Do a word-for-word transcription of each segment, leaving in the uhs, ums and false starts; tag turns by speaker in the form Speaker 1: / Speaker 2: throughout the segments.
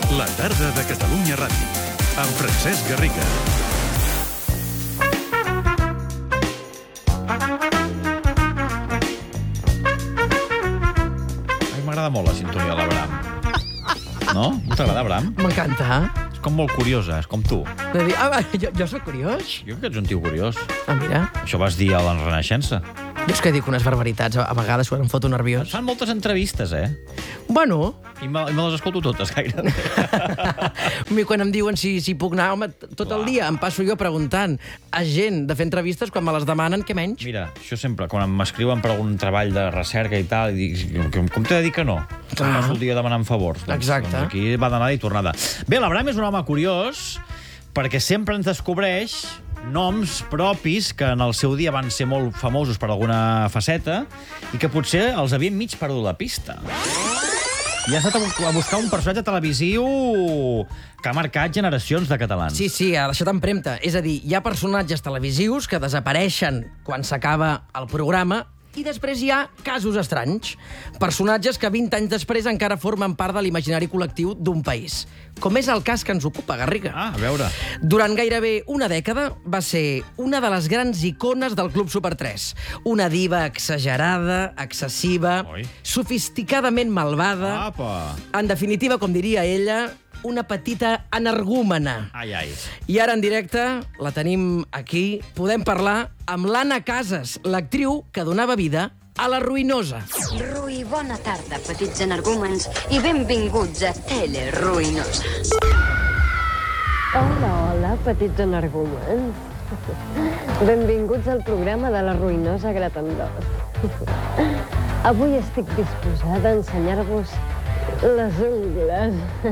Speaker 1: La tarda de Catalunya Ràdio, amb Francesc Garriga.
Speaker 2: A mi m'agrada molt la sintonia de l'Abraham. No? No t'agrada, Abraham?
Speaker 3: M'encanta.
Speaker 2: És com molt curiosa, és com tu.
Speaker 3: De dir, ah, jo, jo soc curiós.
Speaker 2: Jo crec que ets un tio curiós.
Speaker 3: Ah, mira.
Speaker 2: Això vas dir a la Renaixença.
Speaker 3: Jo és que dic unes barbaritats, a vegades quan em foto
Speaker 2: Es
Speaker 3: nerviós.
Speaker 2: fan moltes entrevistes, eh?
Speaker 3: Bueno,
Speaker 2: I me, i me les escolto totes, gairebé.
Speaker 3: a mi quan em diuen si, si puc anar, home, tot el dia em passo jo preguntant a gent de fer entrevistes, quan me les demanen, què menys?
Speaker 2: Mira, això sempre, quan m'escriuen per algun treball de recerca i tal, i dic, com, com t'he de dir que no? Em passo el dia demanant favors. Doncs,
Speaker 3: Exacte.
Speaker 2: Doncs aquí va d'anada i tornada. Bé, l'Abraham és un home curiós, perquè sempre ens descobreix noms propis que en el seu dia van ser molt famosos per alguna faceta i que potser els havien mig perdut la pista. I ha estat a buscar un personatge televisiu que ha marcat generacions de catalans.
Speaker 3: Sí, sí, ha deixat empremta. És a dir, hi ha personatges televisius que desapareixen quan s'acaba el programa i després hi ha casos estranys. Personatges que vint anys després encara formen part de l'imaginari col·lectiu d'un país. Com és el cas que ens ocupa, Garriga.
Speaker 2: Ah, a veure.
Speaker 3: Durant gairebé una dècada va ser una de les grans icones del Club Super tres. Una diva exagerada, excessiva,
Speaker 2: Oi.
Speaker 3: sofisticadament malvada.
Speaker 2: Apa!
Speaker 3: En definitiva, com diria ella, una petita energúmena.
Speaker 2: Ai, ai.
Speaker 3: I ara, en directe, la tenim aquí. Podem parlar amb l'Anna Casas, l'actriu que donava vida a La Ruïnosa.
Speaker 4: Rui, bona tarda, petits energúmens, i benvinguts a Tele Ruïnosa.
Speaker 5: Hola, hola, petits energúmens. Benvinguts al programa de La Ruïnosa Gratendós. Avui estic disposada a ensenyar-vos les ungles.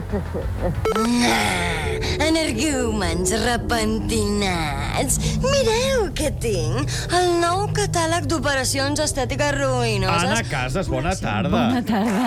Speaker 4: Energúmens repentinats, mireu què tinc, el nou catàleg d'operacions estètiques ruïnoses.
Speaker 2: Anna Casas, bona tarda.
Speaker 5: Bona tarda.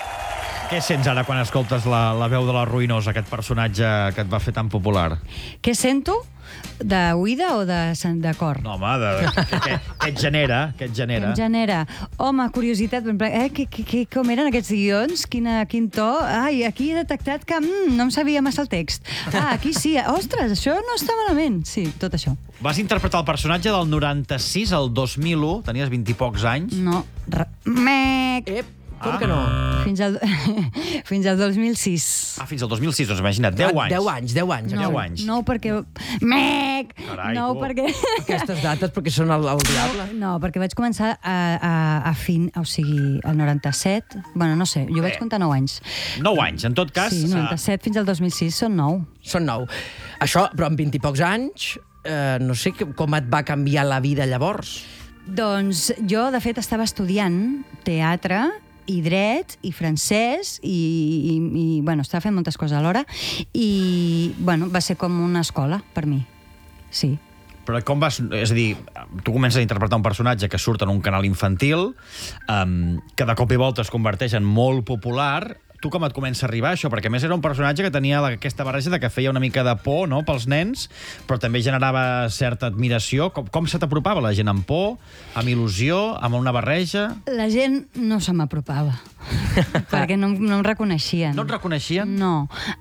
Speaker 2: Què sents ara quan escoltes la, la veu de la Ruïnosa, aquest personatge que et va fer tan popular?
Speaker 6: Què sento? De oïda o de, de cor?
Speaker 2: No, home, de, que, que, que et genera, que et genera.
Speaker 6: Em genera. Home, curiositat, eh, que, que, que, com eren aquests guions? Quina, quin to? Ai, aquí he detectat que mm, no em sabia massa el text. Ah, aquí sí. Ostres, això no està malament. Sí, tot això.
Speaker 2: Vas interpretar el personatge del noranta-sis al dos mil u, tenies vint i pocs anys.
Speaker 6: No. Re... Mec!
Speaker 3: Ep, com que no?
Speaker 6: Fins al, fins al dos mil sis.
Speaker 2: Ah, fins al dos mil sis, doncs imagina't, deu anys.
Speaker 3: Deu anys, deu anys.
Speaker 2: No.
Speaker 3: exacte.
Speaker 2: deu anys.
Speaker 6: No, perquè... Mec!
Speaker 2: Carai,
Speaker 6: no,
Speaker 2: tu.
Speaker 6: perquè...
Speaker 3: Aquestes dates perquè són el, el diable.
Speaker 6: No, perquè vaig començar a, a, a fin... O sigui, el noranta-set... Bueno, no sé, jo vaig comptar nou anys.
Speaker 2: Nou anys, en tot cas...
Speaker 6: Sí, noranta-set fins al dos mil sis són nou.
Speaker 3: Són nou. Això, però amb vint i pocs anys, eh, no sé que- com et va canviar la vida llavors.
Speaker 6: Doncs jo, de fet, estava estudiant teatre i dret i francès i, i, i bueno, estava fent moltes coses alhora i, bueno, va ser com una escola per mi, sí.
Speaker 2: Però com vas... És a dir, tu comences a interpretar un personatge que surt en un canal infantil, um, que de cop i volta es converteix en molt popular. Tu com et comença a arribar això? Perquè a més era un personatge que tenia la, aquesta barreja de que feia una mica de por, no?, pels nens, però també generava certa admiració. Com, com se t'apropava la gent? Amb por? Amb il·lusió? Amb una barreja?
Speaker 6: La gent no se m'apropava perquè no, no em reconeixien.
Speaker 2: No et reconeixien?
Speaker 6: No.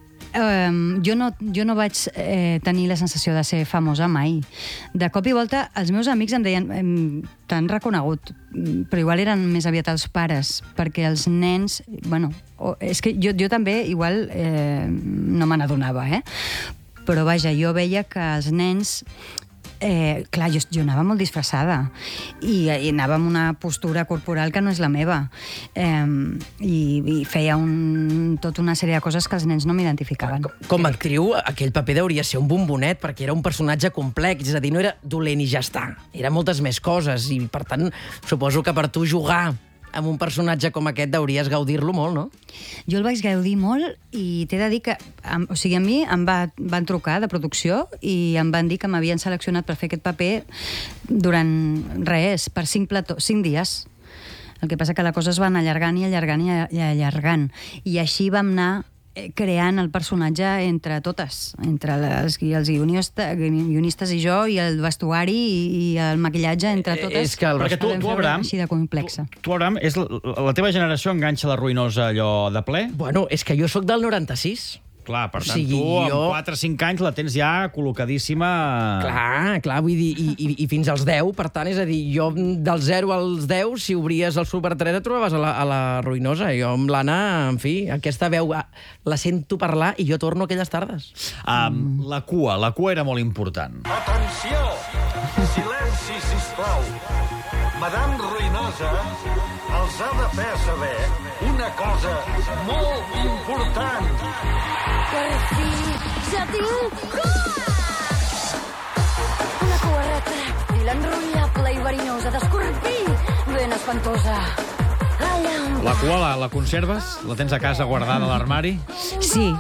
Speaker 6: Um, jo no, jo no vaig eh, tenir la sensació de ser famosa mai. De cop i volta, els meus amics em deien em, t'han reconegut, però igual eren més aviat els pares, perquè els nens... Bueno, o, és que jo, jo també igual eh, no me n'adonava, eh? Però vaja, jo veia que els nens... Eh, clar, jo, jo anava molt disfressada i, i anava amb una postura corporal que no és la meva eh, i, i feia un, tota una sèrie de coses que els nens no m'identificaven.
Speaker 3: Com, com a actriu, aquell paper deuria ser un bombonet, perquè era un personatge complex, és a dir, no era dolent i ja està. Era moltes més coses, i per tant, suposo que per tu jugar amb un personatge com aquest deuries gaudir-lo molt, no?
Speaker 6: Jo el vaig gaudir molt i t'he de dir que, o sigui, a mi em va, van trucar de producció i em van dir que m'havien seleccionat per fer aquest paper durant res, per cinc, plató, cinc dies. El que passa que la cosa es va anar allargant i allargant i allargant. I així vam anar creant el personatge entre totes, entre les, els guionistes, guionistes i jo, i el vestuari i, i el maquillatge entre totes.
Speaker 3: És que el
Speaker 2: Perquè tu, tu Abraham,
Speaker 6: així de complexa.
Speaker 2: Tu, tu, Abraham, és la, la teva generació enganxa la Ruïnosa allò de ple?
Speaker 3: Bueno, és que jo sóc del noranta-sis.
Speaker 2: Clar, per tant,
Speaker 3: O sigui,
Speaker 2: tu amb
Speaker 3: jo-
Speaker 2: quatre o cinc anys la tens ja col·locadíssima...
Speaker 3: Clar, clar, vull dir, i, i, i fins als deu, per tant, és a dir, jo del zero als deu, si obries el Super tres et trobaves a la, a la Ruïnosa. Jo amb l'Anna, en fi, aquesta veu ah, la sento parlar i jo torno aquelles tardes.
Speaker 2: Um, la cua, la cua era molt important.
Speaker 7: Atenció! Silenci, sisplau. Madame Ruïnosa els ha de fer saber una cosa molt important.
Speaker 4: Per fi, ja tinc cua! Una cua retràctil, enrotllable i verinosa, d'escorpí, ben espantosa. Allà on...
Speaker 2: La cua, la, la conserves? La tens a casa guardada a l'armari?
Speaker 6: Sí,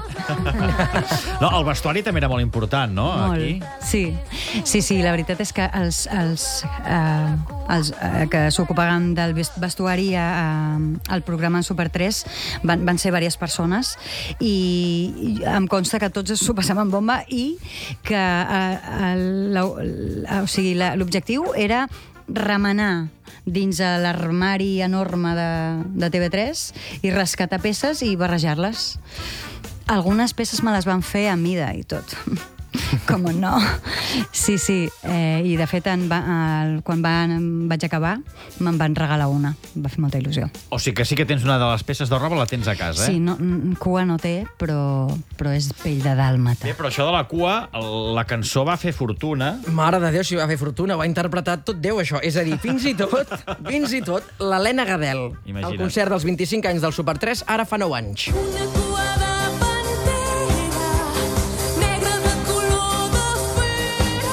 Speaker 2: No, el vestuari també era molt important, no?
Speaker 6: molt.
Speaker 2: Aquí.
Speaker 6: Sí. sí, sí, la veritat és que els, els, eh, els eh, que s'ocupaven del vest- vestuari a, a, al programa Super tres van, van ser diverses persones i, i em consta que tots s'ho passaven bomba i que eh, el- la- la- o sigui, la- l'objectiu era remenar dins de l'armari enorme de, de T V tres i rescatar peces i barrejar-les. Algunes peces me les van fer a mida i tot. Com no? Sí, sí. Eh, I, de fet, en va, el, quan van, vaig acabar, me'n van regalar una. Em va fer molta il·lusió.
Speaker 2: O sigui que sí que tens una de les peces de roba, la tens a casa, eh?
Speaker 6: Sí, no, n- cua no té, però, però és pell de dàlmata.
Speaker 2: Bé, però això de la cua, el- la cançó va fer fortuna.
Speaker 3: Mare de Déu, si va fer fortuna, ho ha interpretat tot Déu, això. És a dir, fins i tot, fins i tot, l'Helena Gadel,
Speaker 2: Imagina't.
Speaker 3: al concert dels vint-i-cinc anys del Super tres, ara fa nou anys.
Speaker 8: Una cua de pantera, negra de color de fera.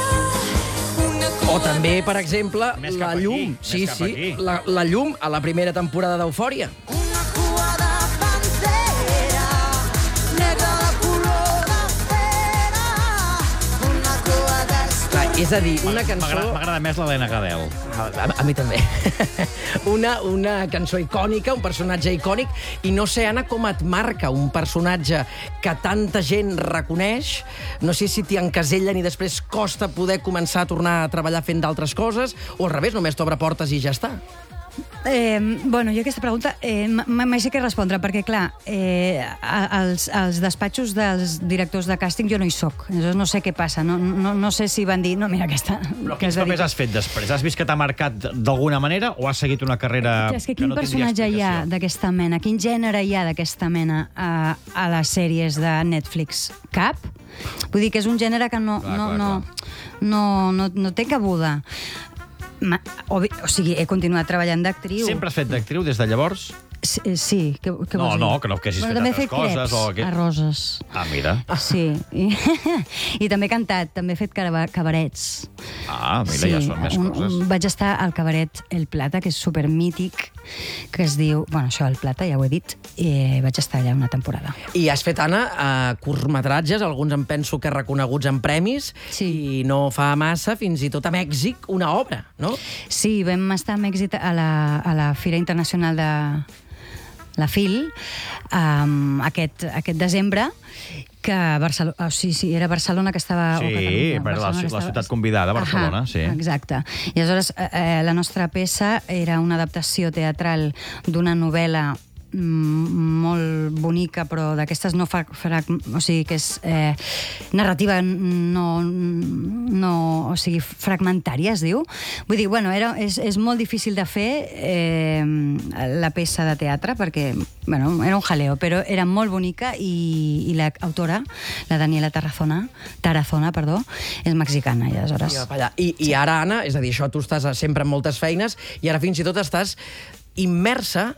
Speaker 8: Una cua
Speaker 3: O també, per exemple,
Speaker 2: Més cap
Speaker 3: la
Speaker 2: aquí,
Speaker 3: llum.
Speaker 2: més
Speaker 3: Sí,
Speaker 2: cap
Speaker 3: sí,
Speaker 2: aquí.
Speaker 3: la, la llum a la primera temporada d'Eufòria.
Speaker 8: Una cua de pantera, negra de color de fera. Una cua d'escorpí.
Speaker 3: Clar, és a dir, una cançó...
Speaker 2: M'agrada m'agrada més l'Helena Gadel.
Speaker 3: A, a, a mi també. una, una cançó icònica, un personatge icònic, i no sé, Anna, com et marca un personatge que tanta gent reconeix, no sé si t'hi encasellen i després costa poder començar a tornar a treballar fent d'altres coses, o al revés, només t'obre portes i ja està.
Speaker 6: Eh, bueno, jo aquesta pregunta eh, m- mai sé què respondre, perquè, clar, eh, a- als, als despatxos dels directors de càsting jo no hi soc, llavors no sé què passa, no, no, no sé si van dir, no, mira, aquesta...
Speaker 2: Però
Speaker 6: que
Speaker 2: quins
Speaker 6: es
Speaker 2: papers
Speaker 6: dedica-
Speaker 2: has fet després? Has vist que t'ha marcat d'alguna manera o has seguit una carrera
Speaker 6: Ja, és que
Speaker 2: que
Speaker 6: quin
Speaker 2: no tindria
Speaker 6: personatge hi ha
Speaker 2: explicació?
Speaker 6: d'aquesta mena? Quin gènere hi ha d'aquesta mena a, a les sèries de Netflix? Cap? Vull dir que és un gènere que no,
Speaker 2: Clar,
Speaker 6: no,
Speaker 2: clar,
Speaker 6: no, no, no, no té cabuda. Ma, o, o sigui, he continuat treballant d'actriu.
Speaker 2: Sempre has fet d'actriu des de llavors?
Speaker 6: Sí, sí. Què, què
Speaker 2: No,
Speaker 6: vols dir?
Speaker 2: no, que no que hagis fet
Speaker 6: també he
Speaker 2: altres
Speaker 6: fet
Speaker 2: coses
Speaker 6: creps
Speaker 2: o que-
Speaker 6: a Roses.
Speaker 2: Ah, mira.
Speaker 6: Sí. I, I també he cantat, també he fet caba- cabarets.
Speaker 2: Ah, mira, ja són més
Speaker 6: un,
Speaker 2: coses.
Speaker 6: Un, vaig estar al cabaret El Plata, que és supermític, que es diu... Bueno, això, El Plata, ja ho he dit, i vaig estar allà una temporada.
Speaker 3: I has fet, Anna, eh, curtmetratges, alguns em penso que reconeguts en premis,
Speaker 6: Sí.
Speaker 3: i no fa massa, fins i tot a Mèxic, una obra, no?
Speaker 6: Sí, vam estar a Mèxic a la, a la Fira Internacional de la F I L um, aquest, aquest desembre, que Barcelona, o sigui, sí, era Barcelona que estava...
Speaker 2: Sí,
Speaker 6: o Catalunya,
Speaker 2: per la-
Speaker 6: Barcelona que
Speaker 2: la
Speaker 6: estava-
Speaker 2: ciutat convidada, Barcelona,
Speaker 6: Ahà,
Speaker 2: sí.
Speaker 6: Exacte. I aleshores eh, eh, la nostra peça era una adaptació teatral d'una novel·la mm, molt bonica, però d'aquestes no fa, fra, o sigui, que és eh, narrativa no, no, o sigui, fragmentària, es diu. Vull dir, bueno, era, és, és molt difícil de fer eh, la peça de teatre, perquè, bueno, era un jaleo, però era molt bonica i, i l'autora, la Daniela Tarazona, Tarazona, perdó, és mexicana, i aleshores...
Speaker 3: I, va per allà. I, I ara, Anna, és a dir, això tu estàs sempre en moltes feines, i ara fins i tot estàs immersa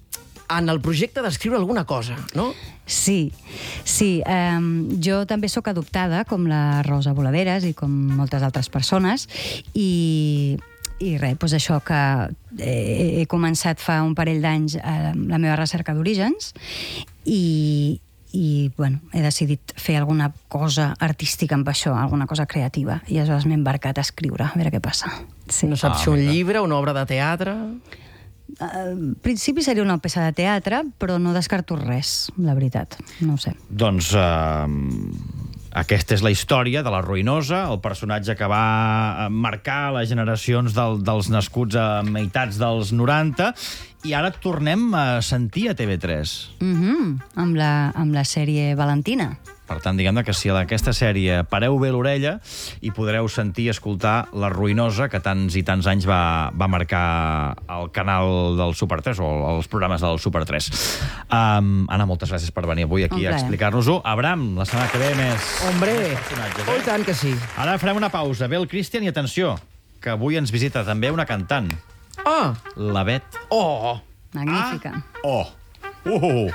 Speaker 3: en el projecte d'escriure alguna cosa, no?
Speaker 6: Sí, sí. Um, jo també sóc adoptada, com la Rosa Voladeres i com moltes altres persones, i, i res, doncs això que he, he començat fa un parell d'anys eh, la meva recerca d'orígens i, i bueno, he decidit fer alguna cosa artística amb això, alguna cosa creativa, i aleshores m'he embarcat a escriure, a veure què passa. Sí.
Speaker 3: No saps
Speaker 2: Ah,
Speaker 3: si un
Speaker 2: mira.
Speaker 3: llibre, una obra de teatre...
Speaker 6: En principi seria una peça de teatre, però no descarto res, la veritat, no ho sé.
Speaker 2: Doncs uh, Aquesta és la història de la Ruïnosa, el personatge que va marcar les generacions del, dels nascuts a meitats dels noranta, i ara tornem a sentir a T V tres.
Speaker 6: Mm-hmm. amb, la, amb la sèrie Valentina.
Speaker 2: Per tant, diguem que si a aquesta sèrie pareu bé l'orella i podreu sentir i escoltar La Ruïnosa, que tants i tants anys va, va marcar el canal del Super tres o els programes del Super tres. Um, Anna, moltes gràcies per venir avui aquí a explicar-nos-ho. Abram, la setmana que ve més...
Speaker 3: Hombre,
Speaker 2: personatges,
Speaker 3: oh, i tant que sí.
Speaker 2: Ara farem una pausa. Ve el Cristian i atenció, que avui ens visita també una cantant.
Speaker 3: Ah!
Speaker 2: La Bet.
Speaker 3: Oh!
Speaker 6: Magnífica.
Speaker 2: Ah. Oh! Uh!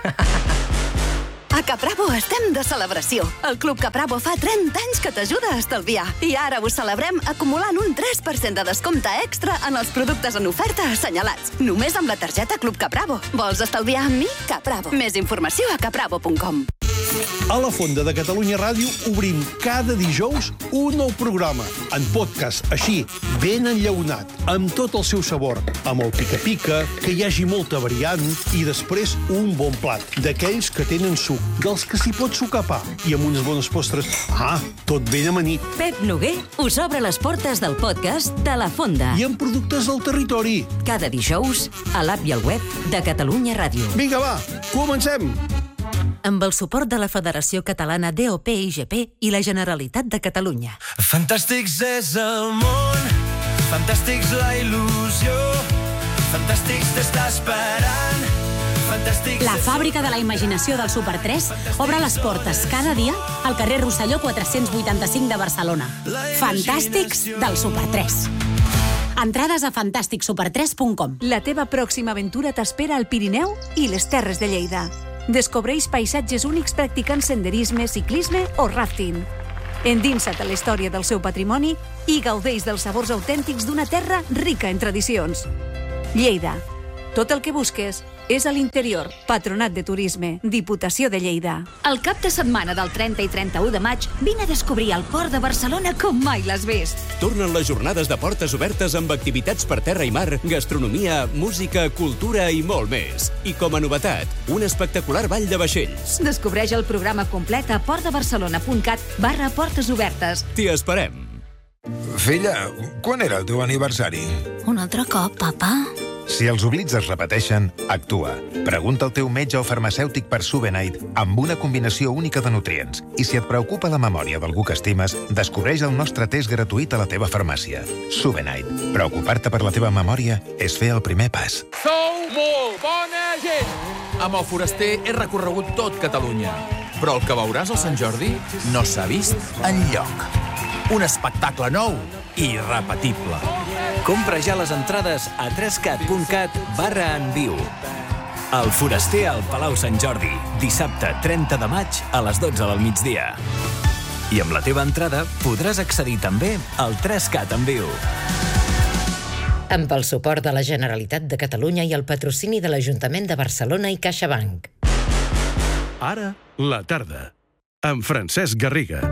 Speaker 9: A Capravo estem de celebració. El Club Capravo fa trenta anys que t'ajuda a estalviar. I ara ho celebrem acumulant un tres per cent de descompte extra en els productes en oferta assenyalats. Només amb la targeta Club Capravo. Vols estalviar amb mi? Capravo. Més informació a capravo punt com.
Speaker 10: A la Fonda de Catalunya Ràdio obrim cada dijous un nou programa, en podcast, així, ben enllaunat, amb tot el seu sabor, amb el pica-pica, que hi hagi molta variant, i després un bon plat, d'aquells que tenen suc, dels que s'hi pot sucar pa, i amb unes bones postres. Ah, tot ben amanit.
Speaker 11: Pep Noguer us obre les portes del podcast de La Fonda.
Speaker 10: I amb productes del territori.
Speaker 11: Cada dijous, a l'app i al web de Catalunya Ràdio.
Speaker 10: Vinga, va, comencem!
Speaker 11: Amb el suport de la Federació Catalana D O P I G P i la Generalitat de Catalunya.
Speaker 12: Fantàstics és el món, fantàstics la il·lusió, fantàstics t'està esperant, fantàstics...
Speaker 13: La fàbrica de la imaginació del Super tres obre les portes cada dia al carrer Rosselló quatre-cents vuitanta-cinc de Barcelona. Fantàstics del Super tres. Entrades a fantàstic super tres punt com.
Speaker 14: La teva pròxima aventura t'espera al Pirineu i les Terres de Lleida. Descobreix paisatges únics practicant senderisme, ciclisme o rafting. Endinsa't a la història del seu patrimoni i gaudeix dels sabors autèntics d'una terra rica en tradicions. Lleida. Tot el que busques és a l'interior. Patronat de Turisme. Diputació de Lleida.
Speaker 15: El cap de setmana del trenta i trenta-u de maig vine a descobrir el port de Barcelona com mai l'has vist.
Speaker 16: Tornen les jornades de portes obertes amb activitats per terra i mar, gastronomia, música, cultura i molt més. I com a novetat, un espectacular ball de vaixells.
Speaker 15: Descobreix el programa complet a portdebarcelona.cat barra portes obertes.
Speaker 16: T'hi esperem.
Speaker 17: Filla, quan era el teu aniversari?
Speaker 15: Un altre cop, papa?
Speaker 17: Si els oblits es repeteixen, actua. Pregunta al teu metge o farmacèutic per Subenite amb una combinació única de nutrients. I si et preocupa la memòria d'algú que estimes, descobreix el nostre test gratuït a la teva farmàcia. Subenite. Preocupar-te per la teva memòria és fer el primer pas.
Speaker 18: Sou molt bona gent! Amb el Foraster he recorregut tot Catalunya. Però el que veuràs al Sant Jordi no s'ha vist enlloc. Un espectacle nou i irrepetible.
Speaker 19: Compra ja les entrades a trescat punt cat barra en viu. El Foraster al Palau Sant Jordi, dissabte trenta de maig a les dotze del migdia. I amb la teva entrada podràs accedir també al Trescat en viu.
Speaker 20: Amb el suport de la Generalitat de Catalunya i el patrocini de l'Ajuntament de Barcelona i CaixaBank.
Speaker 1: Ara, la tarda, amb Francesc Garriga.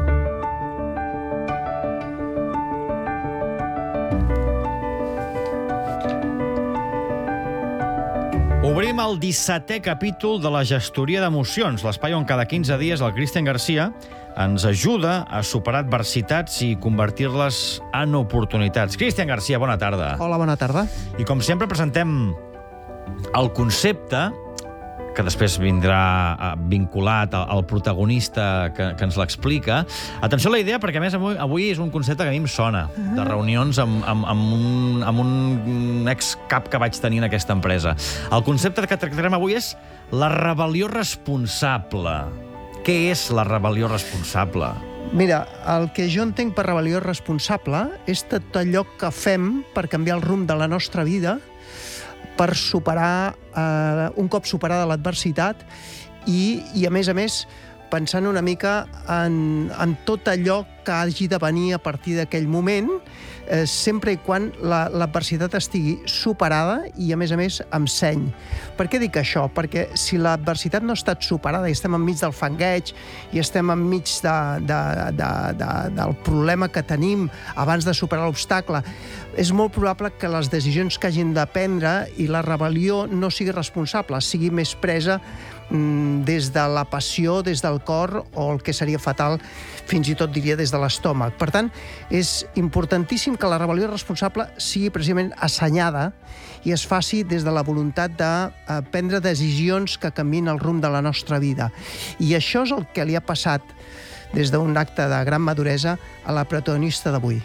Speaker 2: Obrim el dissetè capítol de la gestoria d'emocions, l'espai on cada quinze dies el Cristian Garcia ens ajuda a superar adversitats i convertir-les en oportunitats. Cristian Garcia, bona tarda.
Speaker 21: Hola, bona tarda.
Speaker 2: I com sempre presentem el concepte, que després vindrà vinculat al protagonista que, que ens l'explica. Atenció a la idea, perquè a més avui, avui és un concepte que a mi em sona, de reunions amb, amb, amb, un, amb un ex-cap que vaig tenir en aquesta empresa. El concepte que tractarem avui és la rebel·lió responsable. Què és la rebel·lió responsable?
Speaker 21: Mira, el que jo entenc per rebel·lió responsable és tot allò que fem per canviar el rumb de la nostra vida, per superar, eh, un cop superada l'adversitat i, i, a més a més, pensant una mica en, en tot allò que hagi de venir a partir d'aquell moment, eh, sempre i quan la, l'adversitat estigui superada i, a més a més, amb seny. Per què dic això? Perquè si l'adversitat no ha estat superada i estem enmig del fangueig i estem enmig de, de, de, de, del problema que tenim abans de superar l'obstacle, és molt probable que les decisions que hagin de prendre i la rebel·lió no sigui responsable, sigui més presa des de la passió, des del cor, o el que seria fatal, fins i tot diria des de l'estómac. Per tant, és importantíssim que la rebel·lió responsable sigui precisament assenyada i es faci des de la voluntat de prendre decisions que canviïn el rumb de la nostra vida. I això és el que li ha passat des d'un acte de gran maduresa a la protagonista d'avui.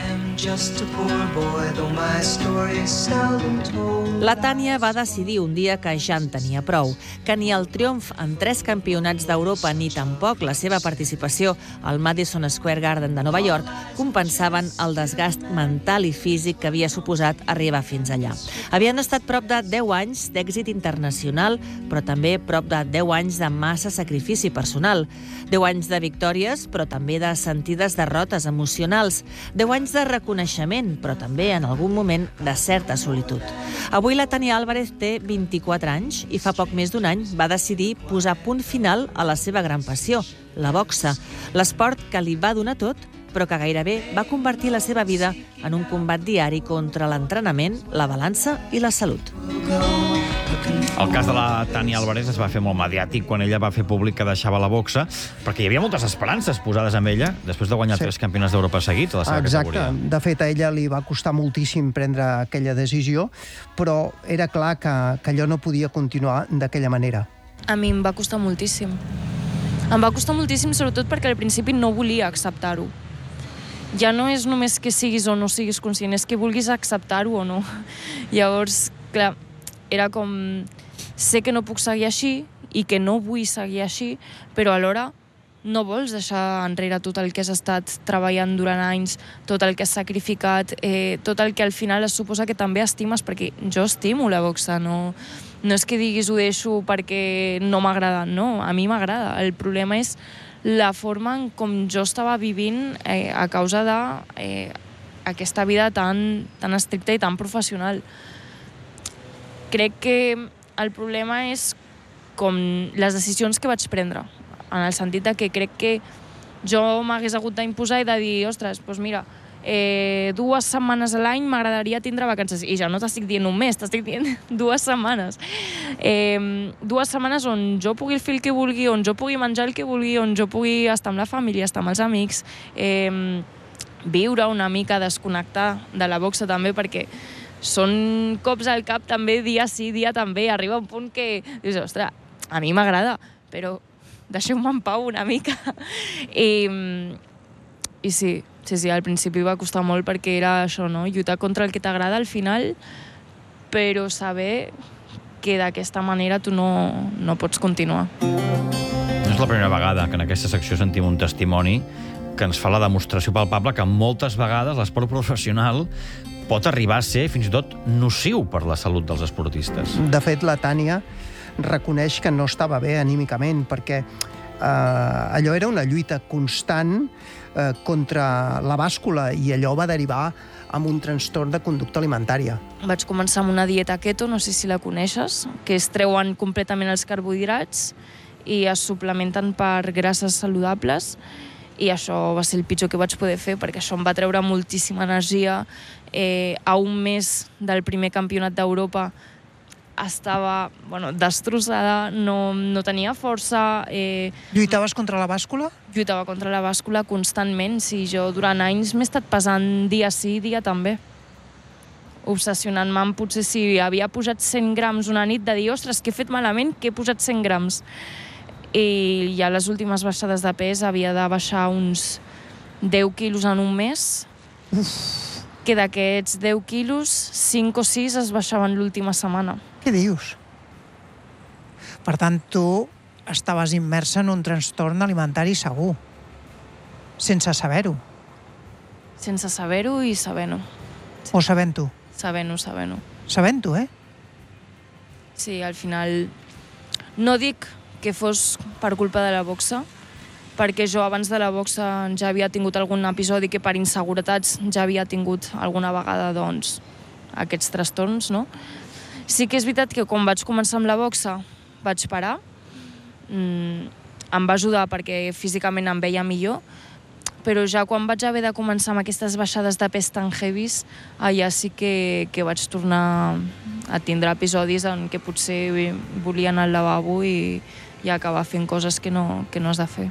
Speaker 5: La Tània va decidir un dia que ja en tenia prou, que ni el triomf en tres campionats d'Europa ni tampoc la seva participació al Madison Square Garden de Nova York compensaven el desgast mental i físic que havia suposat arribar fins allà. Havien estat prop de deu anys d'èxit internacional, però també prop de deu anys de massa sacrifici personal, deu anys de victòries, però també de sentides derrotes emocionals, deu anys de reconeixement, però també, en algun moment, de certa solitud. Avui la Tània Álvarez té vint-i-quatre anys i fa poc més d'un any va decidir posar punt final a la seva gran passió, la boxa, l'esport que li va donar tot, però que gairebé va convertir la seva vida en un combat diari contra l'entrenament, la balança i la salut.
Speaker 2: El cas de la Tània Álvarez es va fer molt mediàtic quan ella va fer públic que deixava la boxa, perquè hi havia moltes esperances posades en ella després de guanyar sí. tres campionats d'Europa seguits a la seva
Speaker 21: Exacte.
Speaker 2: categoria.
Speaker 21: De fet, a ella li va costar moltíssim prendre aquella decisió, però era clar que, que allò no podia continuar d'aquella manera.
Speaker 22: A mi em va costar moltíssim. Em va costar moltíssim, sobretot perquè al principi no volia acceptar-ho. Ja no és només que siguis o no siguis conscient, és que vulguis acceptar-ho o no. Llavors, clar, era com... Sé que no puc seguir així i que no vull seguir així, però alhora no vols deixar enrere tot el que has estat treballant durant anys, tot el que has sacrificat, eh, tot el que al final es suposa que també estimes, perquè jo estimo la boxa, no, no és que diguis ho deixo perquè no m'agrada, no, a mi m'agrada. El problema és la forma en com jo estava vivint eh, a causa de eh, aquesta vida tan, tan estricta i tan professional. Crec que el problema és com les decisions que vaig prendre, en el sentit de que crec que jo m'hagués hagut d'imposar i de dir, ostres, doncs mira, eh, dues setmanes a l'any m'agradaria tindre vacances. I ja no t'estic dient un mes, t'estic dient dues setmanes. Eh, dues setmanes on jo pugui fer el que vulgui, on jo pugui menjar el que vulgui, on jo pugui estar amb la família, estar amb els amics, eh, viure una mica, desconnectar de la boxa també, perquè són cops al cap també, dia sí, dia també. Arriba un punt que dius, ostres, a mi m'agrada, però deixeu-me en pau una mica. I, i sí, sí, sí, al principi va costar molt perquè era això, no? Lluitar contra el que t'agrada al final, però saber que d'aquesta manera tu no, no pots continuar.
Speaker 2: No és la primera vegada que en aquesta secció sentim un testimoni que ens fa la demostració palpable que moltes vegades l'esport professional pot arribar a ser fins i tot nociu per la salut dels esportistes.
Speaker 21: De fet, la Tània reconeix que no estava bé anímicament, perquè eh, allò era una lluita constant eh, contra la bàscula i allò va derivar amb un trastorn de conducta alimentària.
Speaker 22: Vaig començar amb una dieta keto, no sé si la coneixes, que es treuen completament els carbohidrats i es suplementen per grasses saludables, i això va ser el pitjor que vaig poder fer, perquè això em va treure moltíssima energia. Eh, a un mes del primer campionat d'Europa estava bueno, destrossada, no, no tenia força. Eh,
Speaker 21: Lluitaves contra la bàscula?
Speaker 22: Lluitava contra la bàscula constantment, sí. Jo durant anys m'he estat pesant dia sí, dia també. Obsessionant-me amb potser si havia pujat cent grams una nit, de dir, ostres, que he fet malament, que he posat cent grams. I ja les últimes baixades de pes havia de baixar uns deu quilos en un mes, que d'aquests deu quilos, cinc o sis es baixaven l'última setmana.
Speaker 23: Què dius? Per tant, tu estaves immersa en un trastorn alimentari segur, sense saber-ho.
Speaker 22: Sense saber-ho i sabent-ho.
Speaker 23: O sabent-ho?
Speaker 22: Sabent-ho, sabent-ho.
Speaker 23: Sabent-ho, eh?
Speaker 22: Sí, al final no dic que fos per culpa de la boxa, perquè jo abans de la boxa ja havia tingut algun episodi que per inseguretats ja havia tingut alguna vegada, doncs, aquests trastorns, no? Sí que és veritat que quan vaig començar amb la boxa vaig parar, mm, em va ajudar perquè físicament em veia millor, però ja quan vaig haver de començar amb aquestes baixades de pes tan heavies, allà sí que, que vaig tornar a tindre episodis en què potser volia anar al lavabo i, i acabar fent coses que no, que no has de fer.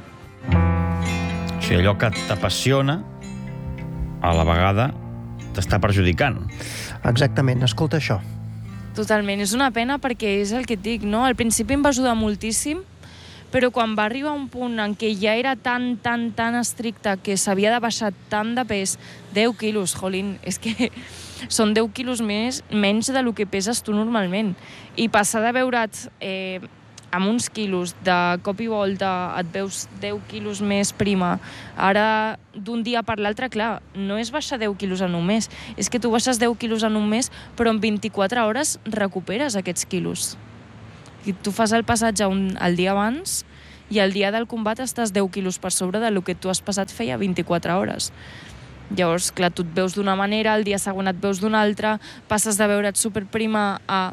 Speaker 2: O sigui, allò que t'apassiona, a la vegada t'està perjudicant.
Speaker 21: Exactament, escolta això.
Speaker 22: Totalment, és una pena perquè és el que et dic, no? Al principi em va ajudar moltíssim, però quan va arribar un punt en què ja era tan, tan, tan estricte que s'havia de baixar tant de pes, deu quilos, jolín, és que són deu quilos més, menys del que peses tu normalment. I passar de veure't eh, amb uns quilos, de cop i volta et veus deu quilos més prima, ara d'un dia per l'altre, clar, no és baixar deu quilos en un mes, és que tu baixes deu quilos en un mes, però en vint-i-quatre hores recuperes aquests quilos. I tu fas el passatge un, el dia abans i el dia del combat estàs deu quilos per sobre del que tu has passat feia vint-i-quatre hores. Llavors, clar, tu et veus d'una manera, el dia següent et veus d'una altra, passes de veure't superprima a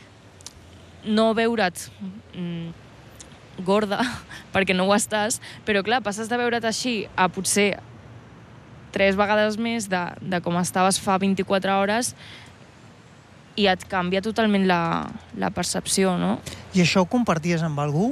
Speaker 22: no veure't mm, gorda, perquè no ho estàs, però clar, passes de veure't així a potser tres vegades més de, de com estaves fa vint-i-quatre hores i et canvia totalment la, la percepció, no?
Speaker 23: I això ho comparties amb algú?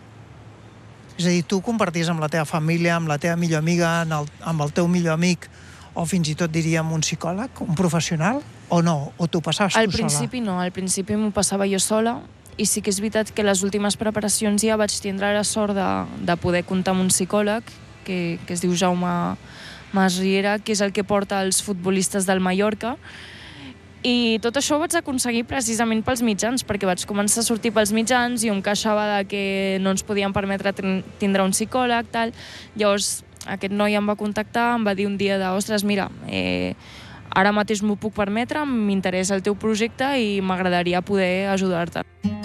Speaker 23: És a dir, tu comparties amb la teva família, amb la teva millor amiga, el, amb el teu millor amic, o fins i tot diríem un psicòleg, un professional, o no? O t'ho passaves tu sola?
Speaker 22: Al principi no, al principi m'ho passava jo sola, i sí que és veritat que les últimes preparacions ja vaig tindre la sort de, de poder comptar amb un psicòleg, que, que es diu Jaume Masriera, que és el que porta els futbolistes del Mallorca, i tot això ho vaig aconseguir precisament pels mitjans, perquè vaig començar a sortir pels mitjans i em queixava de que no ens podíem permetre tindre un psicòleg, tal. Llavors, aquest noi em va contactar, em va dir un dia de, ostres, mira, eh, ara mateix m'ho puc permetre, m'interessa el teu projecte i m'agradaria poder ajudar-te.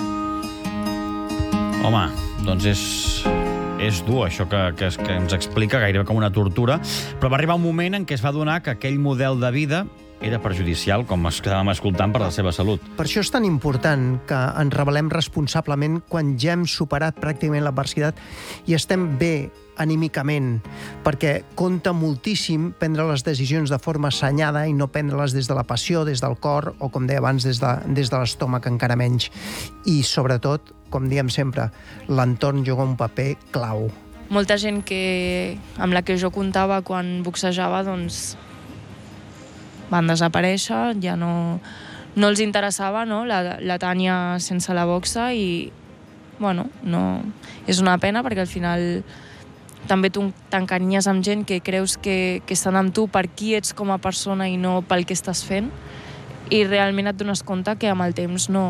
Speaker 2: Home, doncs és, és dur això que, que, que ens explica, gairebé com una tortura, però va arribar un moment en què es va adonar que aquell model de vida era perjudicial, com estàvem escoltant, per la seva salut.
Speaker 21: Per això és tan important que ens rebel·lem responsablement quan ja hem superat pràcticament l'adversitat i estem bé anímicament, perquè compta moltíssim prendre les decisions de forma assenyada i no prendre-les des de la passió, des del cor, o, com deia abans, des de, des de l'estómac encara menys. I, sobretot, com diem sempre, l'entorn juga un paper clau.
Speaker 22: Molta gent que, amb la que jo comptava quan boxejava, doncs van desaparèixer, ja no, no els interessava, no? La, la Tània sense la boxa, i bueno, no, és una pena perquè al final també tu t'encanyes amb gent que creus que, que estan amb tu per qui ets com a persona i no pel que estàs fent, i realment et dones compte que amb el temps no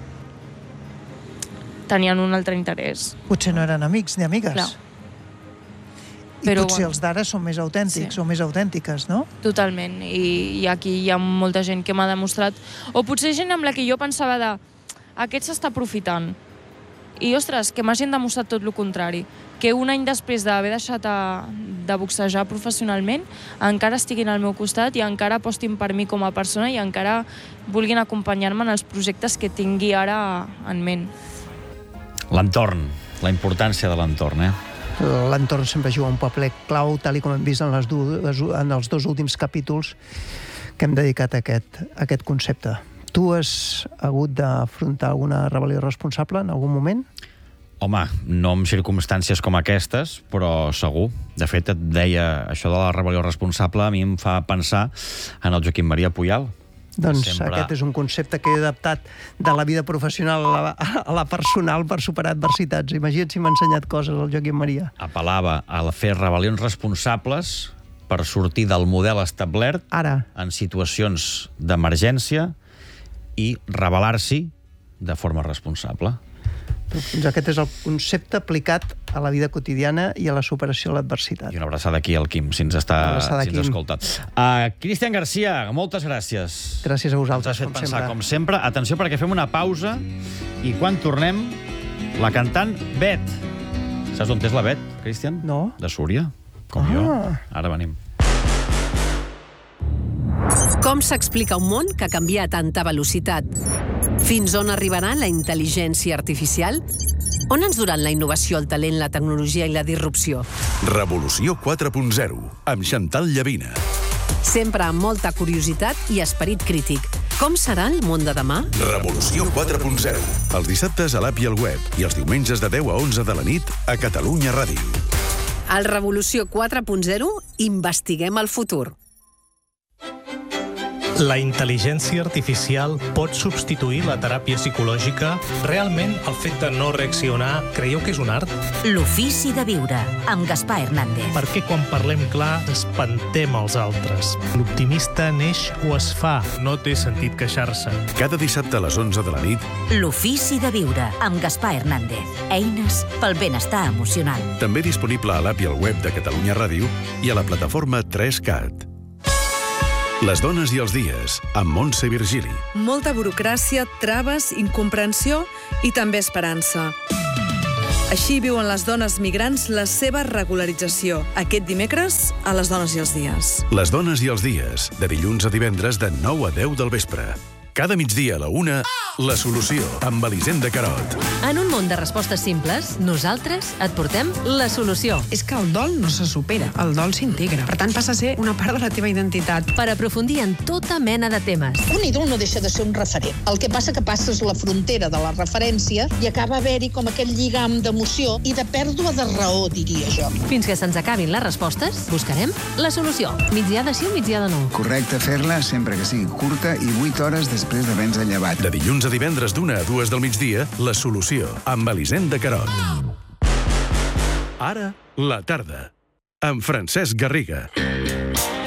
Speaker 22: tenien un altre interès.
Speaker 23: Potser no eren amics ni amigues.
Speaker 22: Clar.
Speaker 23: I
Speaker 22: Però,
Speaker 23: potser
Speaker 22: bueno,
Speaker 23: els d'ara són més autèntics, sí, o més autèntiques, no?
Speaker 22: Totalment, i, i aquí hi ha molta gent que m'ha demostrat, o potser gent amb la que jo pensava de aquest s'està aprofitant, i ostres, que m'hagin demostrat tot el contrari, que un any després d'haver deixat a, de boxejar professionalment encara estiguin al meu costat i encara apostin per mi com a persona i encara vulguin acompanyar-me en els projectes que tingui ara en ment.
Speaker 2: L'entorn, la importància de l'entorn, eh?
Speaker 21: L'entorn sempre juga un paper clau, tal i com hem vist en, les dues, en els dos últims capítols que hem dedicat a aquest, a aquest concepte. Tu has hagut d'afrontar alguna rebel·lió responsable en algun moment?
Speaker 2: Home, no en circumstàncies com aquestes, però segur. De fet, et deia, això de la rebel·lió responsable a mi em fa pensar en el Joaquim Maria Puyal.
Speaker 21: Doncs
Speaker 2: sempre...
Speaker 21: aquest és un concepte que he adaptat de la vida professional a la, a la personal per superar adversitats. Imagina't si m'ha ensenyat coses el Joaquim Maria.
Speaker 2: Apel·lava a fer rebel·lions responsables per sortir del model establert
Speaker 21: Ara.
Speaker 2: en situacions d'emergència i rebel·lar-s'hi de forma responsable.
Speaker 21: Doncs aquest és el concepte aplicat a la vida quotidiana i a la superació de l'adversitat.
Speaker 2: I una abraçada aquí al Quim, si ens està si ens
Speaker 21: Quim.
Speaker 2: escolta. Uh, Cristian Garcia, moltes gràcies.
Speaker 21: Gràcies a vosaltres,
Speaker 2: ens has fet
Speaker 21: com
Speaker 2: pensar,
Speaker 21: sempre.
Speaker 2: com sempre. Atenció, perquè fem una pausa i quan tornem, la cantant Bet Saps on és la Bet, Cristian?
Speaker 21: No.
Speaker 2: De Súria, com
Speaker 21: Ah.
Speaker 2: jo. Ara venim.
Speaker 4: Com s'explica un món que canvia a tanta velocitat? Fins on arribarà la intel·ligència artificial? On ens duran la innovació, el talent, la tecnologia i la disrupció?
Speaker 1: Revolució quatre punt zero, amb Chantal Llavina.
Speaker 4: Sempre amb molta curiositat i esperit crític. Com serà el món de demà?
Speaker 1: Revolució quatre punt zero. Els dissabtes a l'app i al web i els diumenges de deu a onze de la nit a Catalunya Ràdio.
Speaker 4: Al Revolució quatre punt zero investiguem el futur.
Speaker 7: La intel·ligència artificial pot substituir la teràpia psicològica? Realment, el fet de no reaccionar, creieu que és un art?
Speaker 11: L'ofici de viure, amb Gaspar Hernández.
Speaker 7: Perquè quan parlem clar, espantem els altres. L'optimista neix o es fa, no té sentit queixar-se.
Speaker 1: Cada dissabte a les onze de la nit,
Speaker 11: L'ofici de viure, amb Gaspar Hernández. Eines pel benestar emocional.
Speaker 1: també disponible a l'app i al web de Catalunya Ràdio i a la plataforma tres cat. Les dones i els dies, amb Montse Virgili.
Speaker 8: Molta burocràcia, traves, incomprensió i també esperança. Així viuen les dones migrants la seva regularització. Aquest dimecres, a Les dones i els dies.
Speaker 1: Les dones i els dies, de dilluns a divendres de nou a deu del vespre. Cada migdia a la una, La Solució, amb Elisenda Carot.
Speaker 24: En un món de respostes simples, nosaltres et portem la solució.
Speaker 25: És que el dol no se supera, el dol s'integra. Per tant, passa a ser una part de la teva identitat.
Speaker 24: Per aprofundir en tota mena de temes.
Speaker 26: Un ídol no deixa de ser un referent. El que passa que passes la frontera de la referència i acaba haver-hi com aquell lligam d'emoció i de pèrdua de raó, diria jo.
Speaker 24: Fins que se'ns acabin les respostes, buscarem la solució. Migdia de sí o migdia de no.
Speaker 27: Correcte fer-la sempre que sigui curta i vuit hores després d'haver-nos llevat.
Speaker 1: De dilluns a divendres d'una a dues del migdia, La Solució, amb Elisenda Carot. Ara, la tarda, amb Francesc Garriga.